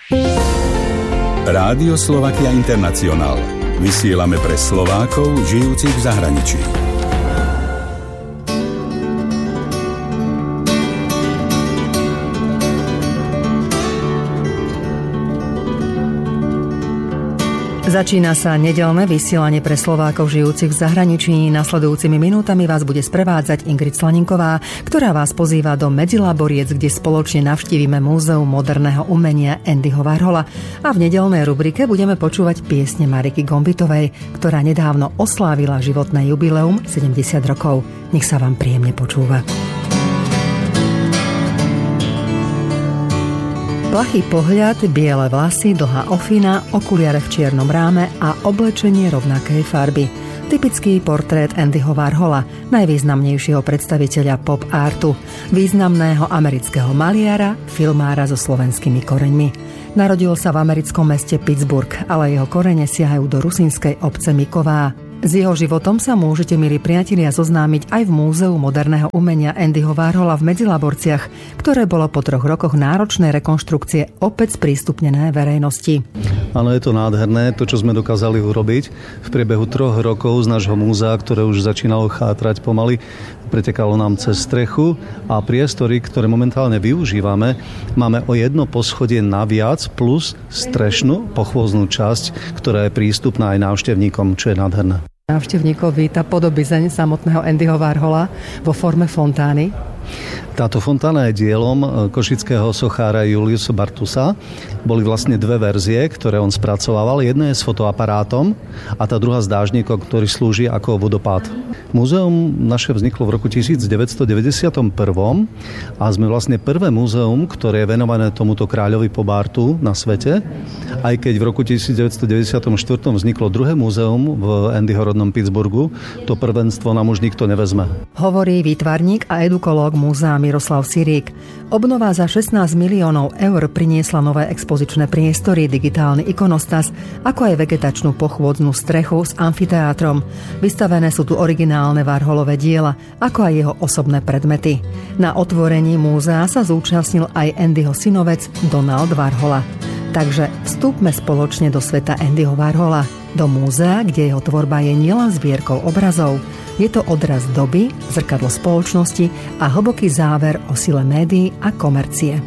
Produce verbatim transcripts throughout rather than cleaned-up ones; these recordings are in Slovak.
Rádio Slovakia International. Vysielame pre Slovákov žijúcich v zahraničí. Začína sa nedeľné vysielanie pre Slovákov žijúcich v zahraničí. Nasledujúcimi minútami vás bude sprevádzať Ingrid Slaninková, ktorá vás pozýva do Medzilaboriec, kde spoločne navštívime Múzeum moderného umenia Andyho Warhola. A v nedeľnej rubrike budeme počúvať piesne Mariky Gombitovej, ktorá nedávno oslávila životné jubileum sedemdesiat rokov. Nech sa vám príjemne počúva. Plachý pohľad, biele vlasy, dlhá ofina, okuliare v čiernom ráme a oblečenie rovnakej farby. Typický portrét Andyho Warhola, najvýznamnejšieho predstaviteľa pop artu, významného amerického maliara, filmára so slovenskými koreňmi. Narodil sa v americkom meste Pittsburgh, ale jeho korene siahajú do rusínskej obce Miková. S jeho životom sa môžete, milí priatelia, zoznámiť aj v Múzeu moderného umenia Andyho Warhola v Medzilaborciach, ktoré bolo po troch rokoch náročnej rekonštrukcie opäť sprístupnené verejnosti. Áno, je to nádherné, to, čo sme dokázali urobiť v priebehu troch rokov z nášho múzea, ktoré už začínalo chátrať pomaly, pretekalo nám cez strechu a priestory, ktoré momentálne využívame, máme o jedno poschodie naviac plus strešnú pochôznú časť, ktorá je prístupná aj návštevníkom, čo je nádherné. Návštevníkov víta podobizeň samotného Andyho Warhola vo forme fontány. Táto fontána je dielom košického sochára Juliusa Bartusa. Boli vlastne dve verzie, ktoré on spracovával. Jedna je s fotoaparátom a tá druhá s dážnikom, ktorý slúži ako vodopád. Múzeum naše vzniklo v roku devätnásťstodeväťdesiatjeden a sme vlastne prvé múzeum, ktoré je venované tomuto kráľovi pobartu na svete. Aj keď v roku devätnásťstodeväťdesiatštyri vzniklo druhé múzeum v Andyho rodnom Pittsburghu, to prvenstvo nám už nikto nevezme. Hovorí výtvarník a edukológ múzea Miroslav Sirík. Obnova za šestnásť miliónov eur priniesla nové expozičné priestory, digitálny ikonostas, ako aj vegetačnú pochôdznú strechu s amfiteátrom. Vystavené sú tu originálne Warholové diela, ako aj jeho osobné predmety. Na otvorení múzea sa zúčastnil aj Andyho synovec Donald Warhola. Takže vstúpme spoločne do sveta Andyho Warhola, do múzea, kde jeho tvorba je nielen zbierkou obrazov. Je to odraz doby, zrkadlo spoločnosti a hlboký záver o sile médií a komercie.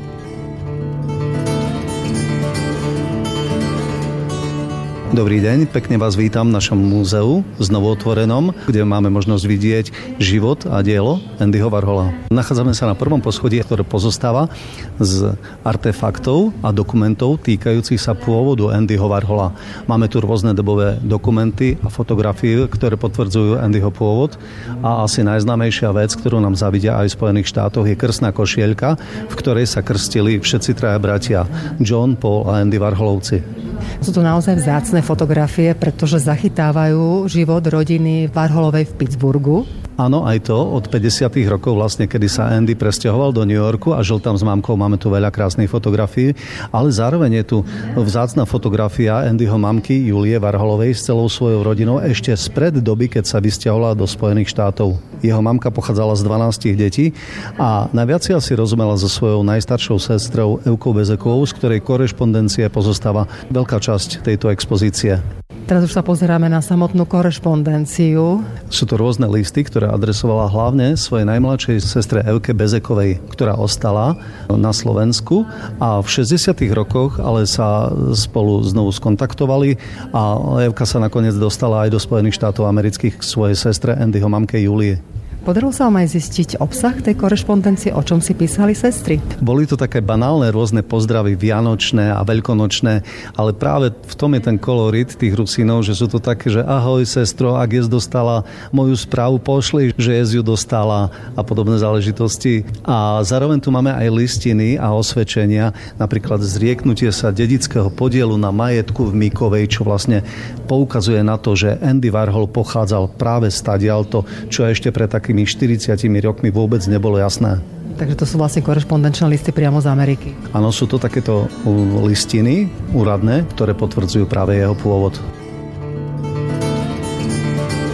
Dobrý deň, pekne vás vítam v našom múzeu, znovu otvorenom, kde máme možnosť vidieť život a dielo Andyho Warhola. Nachádzame sa na prvom poschodí, ktoré pozostáva z artefaktov a dokumentov týkajúcich sa pôvodu Andyho Warhola. Máme tu rôzne dobové dokumenty a fotografie, ktoré potvrdzujú Andyho pôvod a asi najznámejšia vec, ktorú nám zavidia aj v Spojených štátoch, je krstná košielka, v ktorej sa krstili všetci traja bratia, John, Paul a Andy Warholovci. Sú to naozaj vzácne fotografie, pretože zachytávajú život rodiny Warholovej v Pittsburghu. Áno, aj to. Od päťdesiatych rokov vlastne, kedy sa Andy presťahoval do New Yorku a žil tam s mamkou, máme tu veľa krásnych fotografií, ale zároveň je tu vzácna fotografia Andyho mamky Julie Warholovej s celou svojou rodinou ešte spred doby, keď sa vysťahovala do Spojených štátov. Jeho mamka pochádzala z dvanástich detí a najviac si asi rozumela so svojou najstaršou sestrou Evkou Bezekovou, z ktorej korešpondencie pozostáva veľká časť tejto expozície. Teraz už sa pozeráme na samotnú korešpondenciu. Sú to rôzne listy, ktoré adresovala hlavne svojej najmladšej sestre Evke Bezekovej, ktorá ostala na Slovensku a v šesťdesiatych rokoch ale sa spolu znovu skontaktovali a Evka sa nakoniec dostala aj do Spojených štátov amerických k svojej sestre Andyho mamke Julie. Podarilo sa vám aj zistiť obsah tej korešpondencie, o čom si písali sestry? Boli to také banálne rôzne pozdravy vianočné a veľkonočné, ale práve v tom je ten kolorit tých Rusínov, že sú to také, že ahoj sestro, ak jes dostala moju správu, pošli, že jes ju dostala a podobné záležitosti. A zároveň tu máme aj listiny a osvedčenia, napríklad zrieknutie sa dedického podielu na majetku v Mikovej, čo vlastne poukazuje na to, že Andy Warhol pochádzal práve stadiaľto, čo ešte pre takými štyridsiatimi rokmi vôbec nebolo jasné. Takže to sú vlastne korešpondenčné listy priamo z Ameriky. Áno, sú to takéto listiny úradné, ktoré potvrdzujú práve jeho pôvod.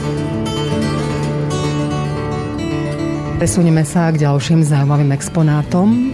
Presunieme sa k ďalším zaujímavým exponátom.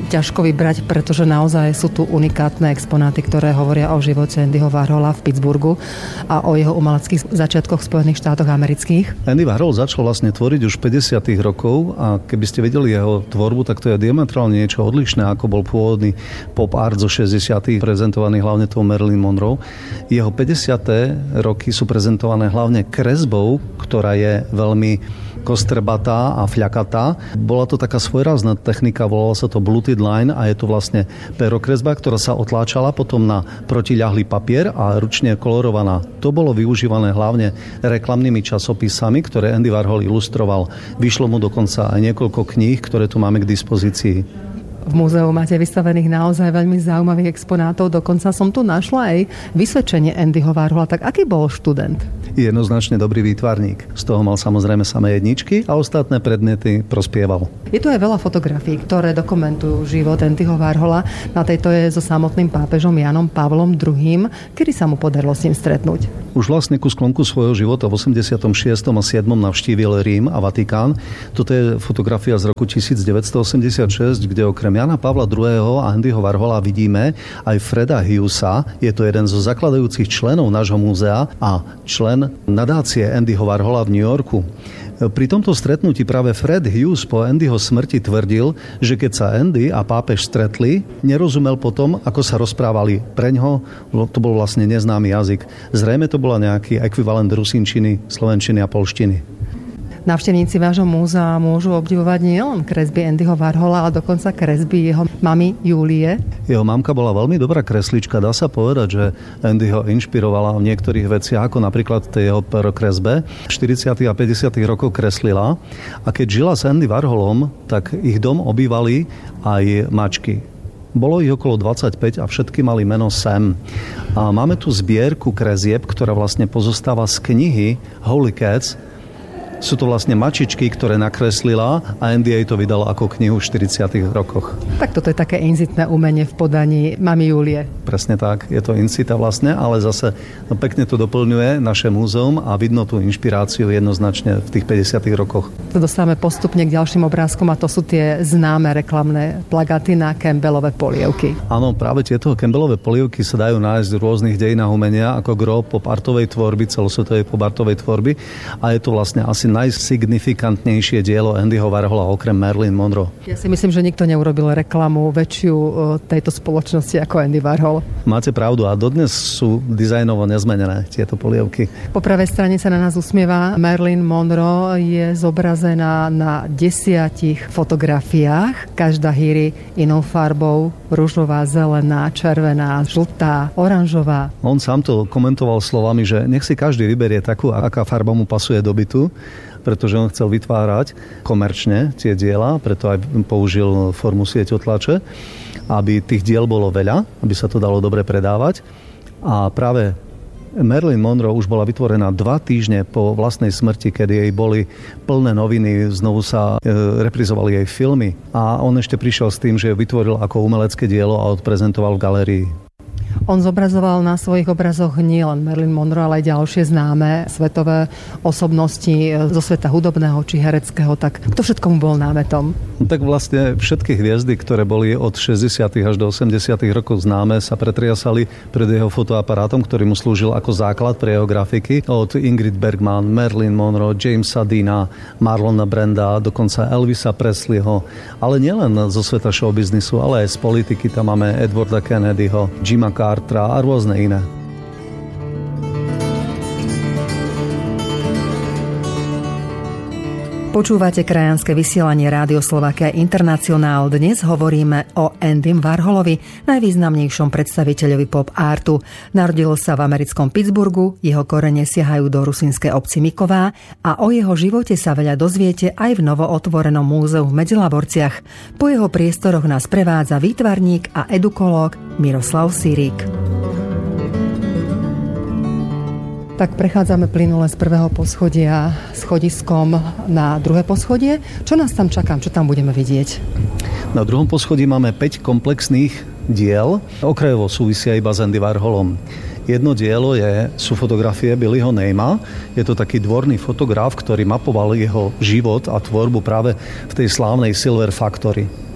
ťažko vybrať, pretože naozaj sú tu unikátne exponáty, ktoré hovoria o živote Andyho Warhola v Pittsburghu a o jeho umeleckých začiatkoch v Spojených štátoch amerických. Andy Warhol začal vlastne tvoriť už päťdesiatych rokov a keby ste videli jeho tvorbu, tak to je diametrálne niečo odlišné, ako bol pôvodný pop art zo šesťdesiatych, prezentovaný hlavne tou Marilyn Monroe. Jeho päťdesiate roky sú prezentované hlavne kresbou, ktorá je veľmi kostrbatá a fľakatá. Bola to taká svojrázna technika, volala sa to bluted line a je to vlastne perokresba, ktorá sa otláčala potom na protiľahlý papier a ručne kolorovaná. To bolo využívané hlavne reklamnými časopisami, ktoré Andy Warhol ilustroval. Vyšlo mu dokonca aj niekoľko kníh, ktoré tu máme k dispozícii. V múzeu máte vystavených naozaj veľmi zaujímavých exponátov. Dokonca som tu našla aj vysvedčenie Andyho Warhola. Tak aký bol študent? Jednoznačne dobrý výtvarník. Z toho mal samozrejme samé jedničky a ostatné predmety prospieval. Je tu aj veľa fotografií, ktoré dokumentujú život Andyho Warhola. Na tejto je so samotným pápežom Jánom Pavlom druhým. Kedy sa mu podarilo s ním stretnúť? Už vlastne ku sklonku svojho života v osemdesiatom šiestom a siedmom navštívil Rím a Vatikán. Toto je fotografia z roku devätnásťstoosemdesiatšesť, kde okrem Jána Pavla druhého. a Andyho Warhola vidíme aj Freda Hughesa. Je to jeden zo zakladajúcich členov nášho múzea a člen nadácie Andyho Warhola v New Yorku. Pri tomto stretnutí práve Fred Hughes po Andyho smrti tvrdil, že keď sa Andy a pápež stretli, nerozumel potom, ako sa rozprávali. Preňho to bol vlastne neznámy jazyk. Zrejme to bola nejaký ekvivalent rusinčiny, slovenčiny a polštiny. Návštevníci vášho múzea môžu obdivovať nielen kresby Andyho Warhola, ale dokonca kresby jeho mamy Julie. Jeho mamka bola veľmi dobrá kreslička. Dá sa povedať, že Andy ho inšpirovala v niektorých veciach, ako napríklad tej jeho perokresbe. V štyridsiatych a päťdesiatych rokoch kreslila a keď žila s Andy Warholom, tak ich dom obývali aj mačky. Bolo ich okolo dvadsaťpäť a všetky mali meno Sam. A máme tu zbierku kresieb, ktorá vlastne pozostáva z knihy Holy Cats. Sú to vlastne mačičky, ktoré nakreslila a Andy jej to vydal ako knihu v štyridsiatych rokoch. Tak toto je také incitné umenie v podaní mamy Julie. Presne tak, je to incita vlastne, ale zase no, pekne to doplňuje naše múzeum a vidno tú inšpiráciu jednoznačne v tých päťdesiatych rokoch. Dostávame postupne k ďalším obrázkom a to sú tie známe reklamné plagáty na Campbellove polievky. Áno, práve tieto Campbellove polievky sa dajú nájsť v rôznych dejinách umenia ako gro pop artovej tvorby, celosvetovej pop artovej tvorby a je to vlastne asi najsignifikantnejšie dielo Andyho Warhola okrem Marilyn Monroe. Ja si myslím, že nikto neurobil reklamu väčšiu tejto spoločnosti ako Andy Warhol. Máte pravdu a dodnes sú dizajnovo nezmenené tieto polievky. Po pravej strane sa na nás usmieva Marilyn Monroe, je zobrazená na desiatich fotografiách. Každá hýri inou farbou, ružová, zelená, červená, žltá, oranžová. On sám to komentoval slovami, že nech si každý vyberie takú, aká farba mu pasuje do bytu, pretože on chcel vytvárať komerčne tie diela, preto aj použil formu sieťotlače, aby tých diel bolo veľa, aby sa to dalo dobre predávať. A práve Marilyn Monroe už bola vytvorená dva týždne po vlastnej smrti, kedy jej boli plné noviny, znovu sa e, reprizovali jej filmy a on ešte prišiel s tým, že ju vytvoril ako umelecké dielo a odprezentoval v galérii. On zobrazoval na svojich obrazoch nie len Marilyn Monroe, ale aj ďalšie známe svetové osobnosti zo sveta hudobného či hereckého. Tak kto všetko mu bol námetom? No, tak vlastne všetky hviezdy, ktoré boli od šesťdesiatych až do osemdesiatych rokov známe, sa pretriasali pred jeho fotoaparátom, ktorý mu slúžil ako základ pre jeho grafiky. Od Ingrid Bergman, Marilyn Monroe, Jamesa Deana, Marlona Branda, dokonca Elvisa Presleyho. Ale nielen zo sveta showbiznisu, ale aj z politiky. Tam máme Edwarda Kennedyho, Jima Cartera a rôzne iné. Počúvate krajanské vysielanie Rádio Slovakia Internacionál. Dnes hovoríme o Andym Warholovi, najvýznamnejšom predstaviteľovi pop artu. Narodil sa v americkom Pittsburghu, jeho korene siahajú do rusínskej obci Miková a o jeho živote sa veľa dozviete aj v novootvorenom múzeu v Medzilaborciach. Po jeho priestoroch nás prevádza výtvarník a edukológ Miroslav Sirík. Tak prechádzame plynule z prvého poschodia schodiskom na druhé poschodie. Čo nás tam čaká? Čo tam budeme vidieť? Na druhom poschodí máme päť komplexných diel. Okrajovo súvisia iba s Andy Warholom. Jedno dielo je, sú fotografie Billyho Naima. Je to taký dvorný fotograf, ktorý mapoval jeho život a tvorbu práve v tej slávnej Silver Factory.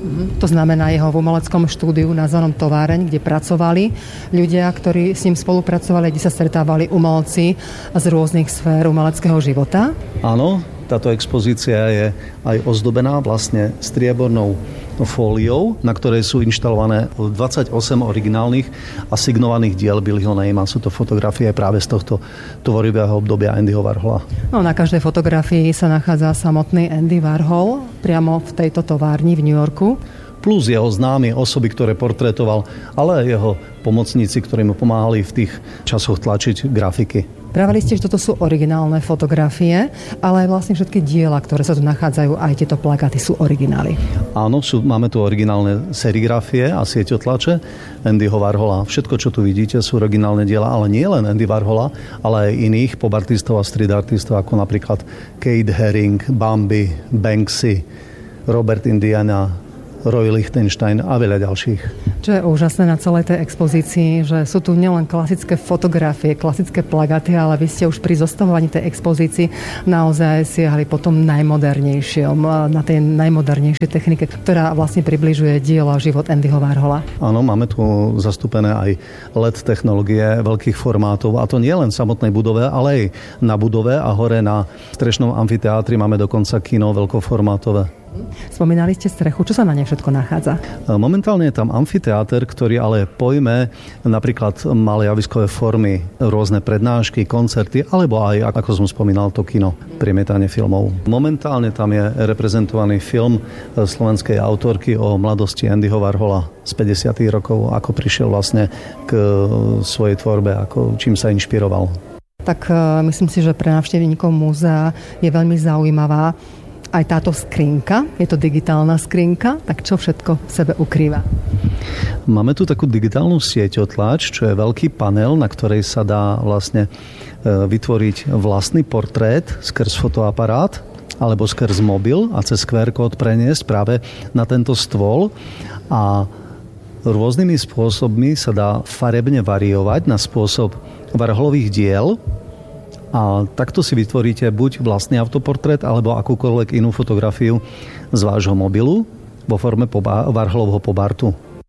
To znamená jeho v umeleckom štúdiu nazvanom Továreň, kde pracovali ľudia, ktorí s ním spolupracovali, kde sa stretávali umelci z rôznych sfér umeleckého života. Áno, táto expozícia je aj ozdobená vlastne striebornou fóliou, na ktorej sú inštalované dvadsaťosem originálnych a signovaných diel Billyho Neyma. Sú to fotografie práve z tohto tvorivého obdobia Andyho Warhola. No, na každej fotografii sa nachádza samotný Andy Warhol priamo v tejto továrni v New Yorku. Plus jeho známe osoby, ktoré portrétoval, ale aj jeho pomocníci, ktorí mu pomáhali v tých časoch tlačiť grafiky. Pravili ste, že toto sú originálne fotografie, ale vlastne všetky diela, ktoré sa tu nachádzajú, aj tieto plakáty sú originály. Áno, sú, máme tu originálne serigrafie a sieťotlače Andyho Warhola. Všetko, čo tu vidíte, sú originálne diela, ale nie len Andy Warhola, ale aj iných pobartistov a street artistov, ako napríklad Kate Haring, Bambi, Banksy, Robert Indiana, Roy Lichtenstein a veľa ďalších. Čo je úžasné na celej tej expozícii, že sú tu nielen klasické fotografie, klasické plagáty, ale vy ste už pri zostavovaní tej expozícii naozaj siahli po tom najmodernejšom, na tej najmodernejšej technike, ktorá vlastne približuje dielo a život Andyho Warhola. Áno, máme tu zastúpené aj el é dé technológie veľkých formátov, a to nie len v samotnej budove, ale aj na budove a hore na strešnom amfiteátri máme dokonca kino veľkoformátové. Spomínali ste strechu. Čo sa na nej všetko nachádza? Momentálne je tam amfiteáter, ktorý ale pojme napríklad malé javiskové formy, rôzne prednášky, koncerty, alebo aj, ako som spomínal, to kino, premietanie filmov. Momentálne tam je reprezentovaný film slovenskej autorky o mladosti Andyho Warhola z päťdesiatych rokov, ako prišiel vlastne k svojej tvorbe, ako čím sa inšpiroval. Tak myslím si, že pre návštevníkov múzea je veľmi zaujímavá aj táto skrinka, je to digitálna skrinka, tak čo všetko v sebe ukrýva? Máme tu takú digitálnu sieťotlač, čo je veľký panel, na ktorej sa dá vlastne vytvoriť vlastný portrét skrz fotoaparát alebo skrz mobil a cez kú er kód preniesť práve na tento stôl a rôznymi spôsobmi sa dá farebne variovať na spôsob Warholových diel. A takto si vytvoríte buď vlastný autoportrét, alebo akúkoľvek inú fotografiu z vášho mobilu vo forme poba- Warholovho pobartu.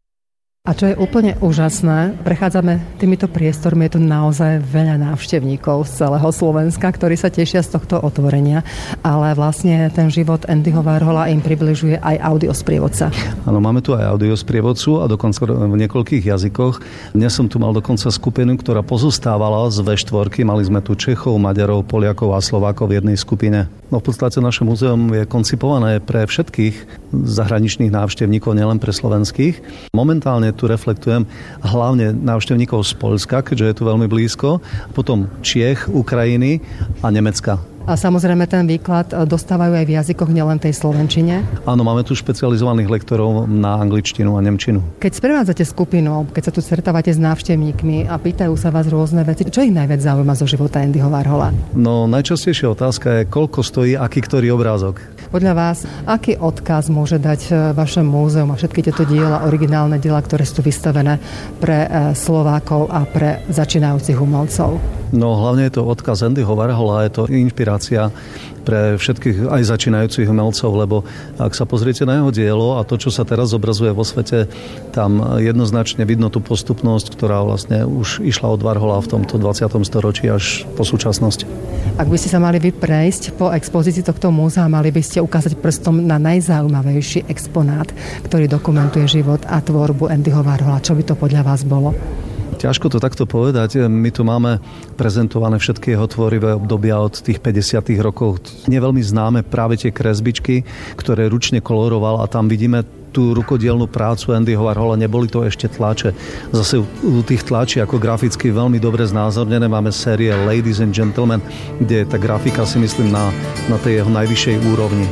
A čo je úplne úžasné, prechádzame týmito priestormi, je tu naozaj veľa návštevníkov z celého Slovenska, ktorí sa tešia z tohto otvorenia, ale vlastne ten život Andyho Warhola im približuje aj audiosprievodca. Áno, máme tu aj audiosprievodcu a dokonca v niekoľkých jazykoch. Dnes som tu mal dokonca skupinu, ktorá pozostávala z vé štyri. Mali sme tu Čechov, Maďarov, Poliakov a Slovákov v jednej skupine. No v podstate naše múzeum je koncipované pre všetkých zahraničných návštevníkov, nielen pre slovenských. Momentálne tu reflektujem hlavne návštevníkov z Poľska, keďže je tu veľmi blízko, potom Čiech, Ukrajiny a Nemecka. A samozrejme ten výklad dostávajú aj v jazykoch, nielen tej slovenčine? Áno, máme tu špecializovaných lektorov na angličtinu a nemčinu. Keď sprevádzate skupinu, keď sa tu stretávate s návštevníkmi a pýtajú sa vás rôzne veci, čo ich najviac zaujíma zo života Andyho Warhola? No, najčastejšia otázka je, koľko stojí aký ktorý obrázok. Podľa vás, aký odkaz môže dať vaše múzeum a všetky tieto diela, originálne diela, ktoré sú vystavené pre Slovákov a pre začínajúcich umelcov? No, hlavne je to odkaz Andyho Warhola, je to inšpirácia pre všetkých aj začínajúcich umelcov, lebo ak sa pozriete na jeho dielo a to, čo sa teraz zobrazuje vo svete, tam jednoznačne vidno tú postupnosť, ktorá vlastne už išla od Warhola v tomto dvadsiatom storočí až po súčasnosť. Ak by ste sa mali vyprejsť po expozícii tohto múzea, mali by ste ukázať prstom na najzaujímavejší exponát, ktorý dokumentuje život a tvorbu Andyho Warhola. Čo by to podľa vás bolo? Ťažko to takto povedať. My tu máme prezentované všetky jeho tvorivé obdobia od tých päťdesiatych rokov. Nie veľmi známe práve tie kresbičky, ktoré ručne koloroval a tam vidíme tú rukodielnú prácu Andyho Warhola. Neboli to ešte tlače. Zase u tých tlačí ako graficky veľmi dobre znázornené. Máme série Ladies and Gentlemen, kde je tá grafika, si myslím, na, na tej jeho najvyššej úrovni.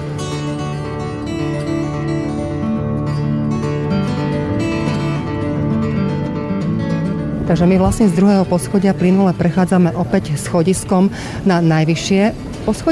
Takže my vlastne z druhého poschodia plynule prechádzame opäť schodiskom na najvyššie poschodie.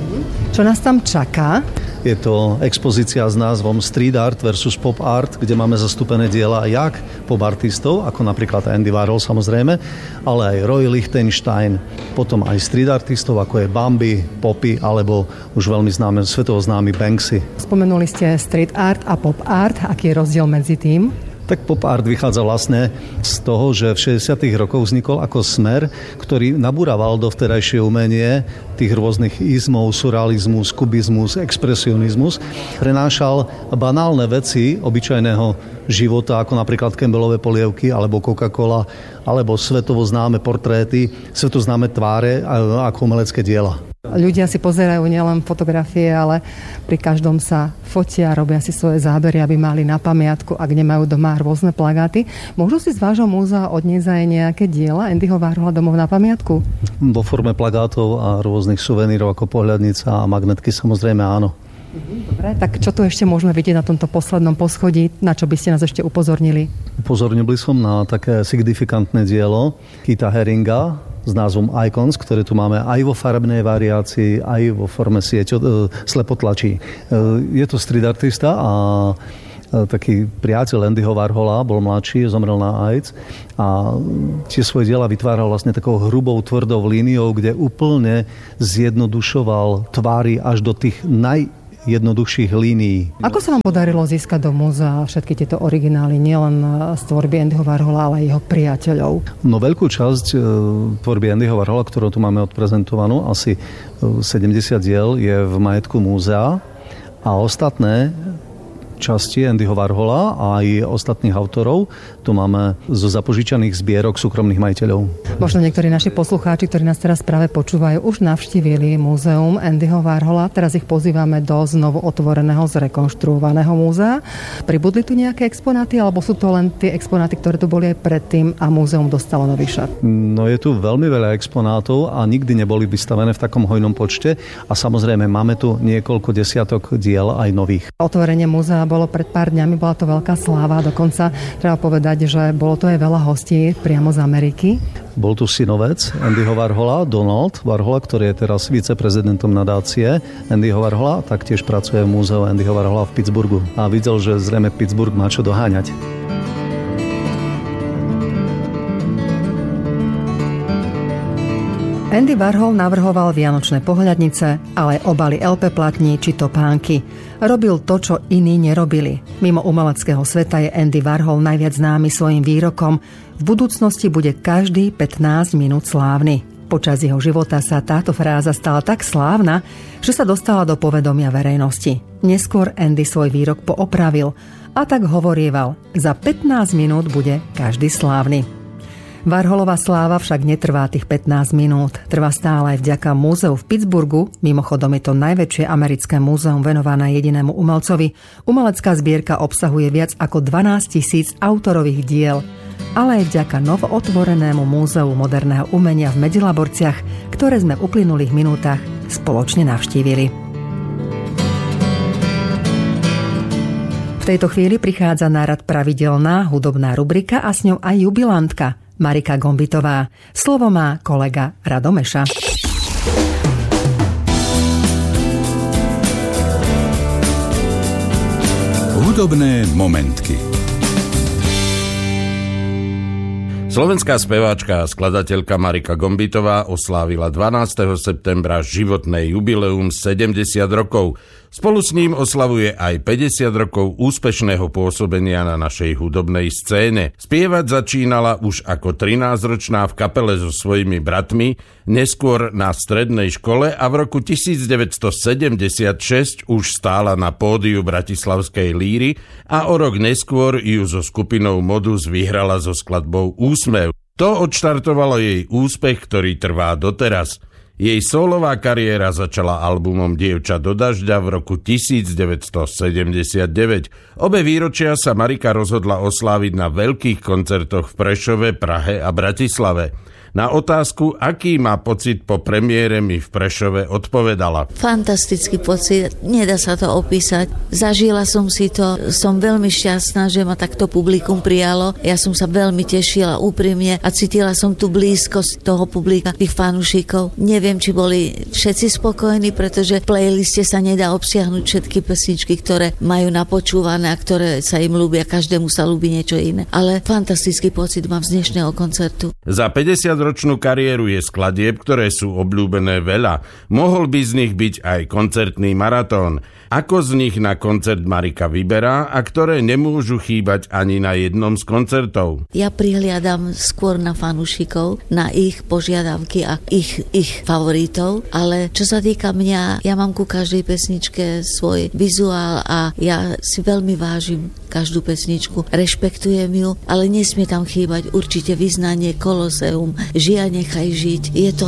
Čo nás tam čaká? Je to expozícia s názvom Street Art versus Pop Art, kde máme zastúpené diela jak pop artistov, ako napríklad Andy Warhol samozrejme, ale aj Roy Lichtenstein, potom aj street artistov, ako je Bambi, Poppy, alebo už veľmi známe, svetovo známy Banksy. Spomenuli ste street art a pop art. Aký je rozdiel medzi tým? Tak pop art vychádza vlastne z toho, že v šesťdesiatych rokoch vznikol ako smer, ktorý nabúraval do vtedajšie umenie tých rôznych izmov, surrealizmus, kubizmus, expresionizmus. Prenášal banálne veci obyčajného života, ako napríklad Campbellové polievky, alebo Coca-Cola, alebo svetovo známe portréty, svetovo známe tváre ako umelecké diela. Ľudia si pozerajú nielen fotografie, ale pri každom sa fotia, robia si svoje zábery, aby mali na pamiatku, ak nemajú doma rôzne plagáty. Môžu si z vášho múzea odniesť aj nejaké diela Andyho Warhola domov na pamiatku? Vo forme plagátov a rôznych suvenírov ako pohľadnica a magnetky samozrejme áno. Dobre, tak čo tu ešte môžeme vidieť na tomto poslednom poschodí? Na čo by ste nás ešte upozornili? Upozornil by som na také signifikantné dielo Keitha Haringa s názvom Icons, ktoré tu máme aj vo farebnej variácii, aj vo forme sieťo, e, slepotlačí. E, je to street artista a e, taký priateľ Andyho Warhola, bol mladší, zomrel na AIDS a tie svoje diela vytváral vlastne takou hrubou, tvrdou líniou, kde úplne zjednodušoval tvári až do tých naj jednoduchších línií. Ako sa vám podarilo získať do múzea všetky tieto originály, nielen z tvorby Andyho Warhola, ale aj jeho priateľov? No veľkú časť e, tvorby Andyho Warhola, ktorú tu máme odprezentovanú, asi sedemdesiat diel, je v majetku múzea a ostatné časti Andyho Warhola a aj ostatných autorov tu máme zo zapožičaných zbierok súkromných majiteľov. Možno niektorí naši poslucháči, ktorí nás teraz práve počúvajú, už navštívili múzeum Andyho Warhola. Teraz ich pozývame do znovu otvoreného, zrekonštruovaného múzea. Pribudli tu nejaké exponáty, alebo sú to len tie exponáty, ktoré tu boli aj predtým a múzeum dostalo nový šat? No je tu veľmi veľa exponátov a nikdy neboli vystavené v takom hojnom počte a samozrejme máme tu niekoľko desiatok diel aj nových. Otvorenie múzea bolo pred pár dňami, bola to veľká sláva, dokonca treba povedať, že bolo to aj veľa hostí priamo z Ameriky. Bol tu synovec Andyho Warhola, Donald Warhola, ktorý je teraz viceprezidentom nadácie Andyho Warhola, taktiež pracuje v múzeu Andyho Warhola v Pittsburghu a videl, že zrejme Pittsburgh má čo doháňať. Andy Warhol navrhoval vianočné pohľadnice, ale aj obaly el pé platní či topánky. Robil to, čo iní nerobili. Mimo umeleckého sveta je Andy Warhol najviac známy svojim výrokom: v budúcnosti bude každý pätnásť minút slávny. Počas jeho života sa táto fráza stala tak slávna, že sa dostala do povedomia verejnosti. Neskôr Andy svoj výrok poopravil a tak hovorieval: za pätnásť minút bude každý slávny. Warholová sláva však netrvá tých pätnásť minút. Trvá stále aj vďaka múzeu v Pittsburghu. Mimochodom je to najväčšie americké múzeum venované jedinému umelcovi. Umelecká zbierka obsahuje viac ako dvanásť tisíc autorových diel. Ale aj vďaka novootvorenému múzeu moderného umenia v Medzilaborciach, ktoré sme v uplynulých minútach spoločne navštívili. V tejto chvíli prichádza na rad pravidelná hudobná rubrika a s ňou aj jubilantka Marika Gombitová. Slovo má kolega Rado Meša. Hudobné momentky. Slovenská speváčka a skladateľka Marika Gombitová oslávila dvanásteho septembra životné jubileum sedemdesiat rokov. Spolu s ním oslavuje aj päťdesiat rokov úspešného pôsobenia na našej hudobnej scéne. Spievať začínala už ako trinásťročná v kapele so svojimi bratmi, neskôr na strednej škole a v roku devätnásťsedemdesiatšesť už stála na pódiu bratislavskej líry a o rok neskôr ju so skupinou Modus vyhrala so skladbou Úsmev. To odštartovalo jej úspech, ktorý trvá doteraz. Jej sólová kariéra začala albumom Dievča do dažďa v roku devätnásťsedemdesiatdeväť. Obe výročia sa Marika rozhodla osláviť na veľkých koncertoch v Prešove, Prahe a Bratislave. Na otázku, aký má pocit po premiére, mi v Prešove odpovedala. Fantastický pocit, nedá sa to opísať. Zažila som si to, som veľmi šťastná, že ma takto publikum prijalo. Ja som sa veľmi tešila úprimne a cítila som tú blízkosť toho publika, tých fanúšikov. Neviem, či boli všetci spokojní, pretože v playliste sa nedá obsiahnuť všetky pesničky, ktoré majú napočúvané a ktoré sa im ľúbia. Každému sa ľúbi niečo iné. Ale fantastický pocit mám z dnešného koncertu. Za päťdesiatročnú kariéru je skladieb, ktoré sú obľúbené veľa. Mohol by z nich byť aj koncertný maratón. Ako z nich na koncert Marika vyberá a ktoré nemôžu chýbať ani na jednom z koncertov? Ja prihliadam skôr na fanúšikov, na ich požiadavky a ich, ich favoritov, ale čo sa týka mňa, ja mám ku každej pesničke svoj vizuál a ja si veľmi vážim každú pesničku, rešpektujem ju, ale nesmie tam chýbať určite vyznanie, Koloseum, Žij a nechaj žiť. Je to